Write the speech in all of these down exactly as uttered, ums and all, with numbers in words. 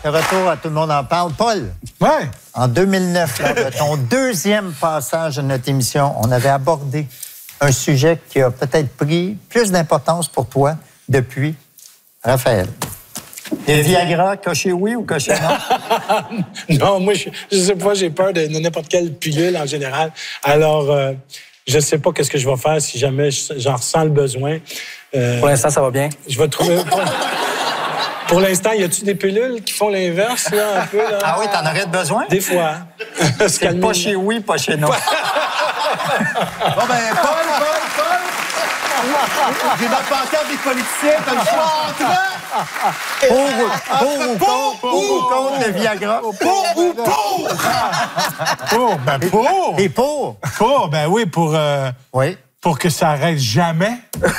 de retour à Tout le monde en parle. Paul, ouais. En deux mille neuf, lors de ton deuxième passage de notre émission, on avait abordé un sujet qui a peut-être pris plus d'importance pour toi depuis. Raphaël. Et Viagra, coché oui ou coché non? Non, moi, je, je sais pas, j'ai peur de n'importe quelle pilule en général. Alors, euh, je sais pas qu'est-ce que je vais faire si jamais j'en ressens le besoin. Euh, Pour l'instant, ça va bien. Je vais trouver... Pour, pour l'instant, y a-tu des pilules qui font l'inverse, là, un peu, là? Ah oui, t'en aurais besoin? Des fois. C'est pas chez oui, pas chez non. Bon, ben, Paul, Paul, Paul! J'ai ma pancarte des politiciens, t'as le choix entre... Pour, pour ou contre, pour ou contre le Viagra? Pour ou pour? Pour, ben pour! Et pour? Pour, ben oui, pour... Euh, Oui. pour que ça arrête jamais.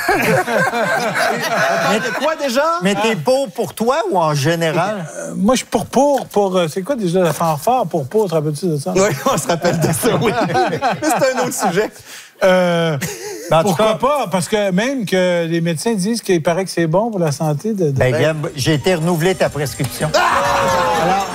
Mais de quoi déjà? Mais t'es pour pour toi ou en général? Euh, moi, je suis pour pour, pour... euh, c'est quoi déjà la fanfare pour pour? Te rappelles-tu de ça? Oui, on se rappelle de ça, oui. Mais c'est un autre sujet. Euh, Ben, en tout pourquoi cas- pas? Parce que même que les médecins disent qu'il paraît que c'est bon pour la santé de... de... Ben, Gab, j'ai été renouvelé ta prescription. Alors...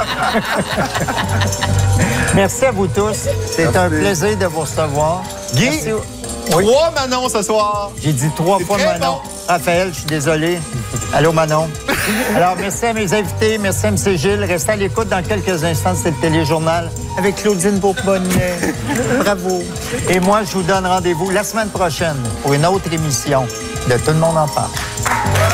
Merci à vous tous. C'est un plaisir de vous recevoir. Guy, Merci. Oui. trois Manon ce soir. J'ai dit trois C'est fois très Manon. bon. Raphaël, je suis désolé. Allô, Manon. Alors, merci à mes invités. Merci à M. Gilles. Restez à l'écoute dans quelques instants. C'est le téléjournal avec Claudine Bourbonnet. Bravo. Et moi, je vous donne rendez-vous la semaine prochaine pour une autre émission de Tout le monde en parle.